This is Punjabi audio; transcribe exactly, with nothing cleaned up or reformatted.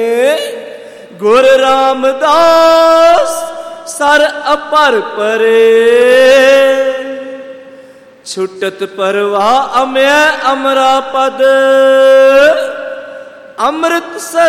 ਗੁਰ ਰਾਮਦਾਸ ਸਰ ਅਪਰ ਪਰੇ, ਛੁਟਤ ਪਰਵਾ ਅਮੈ ਅਮਰਾ ਪਦ, ਅੰਮ੍ਰਿਤ ਸਰ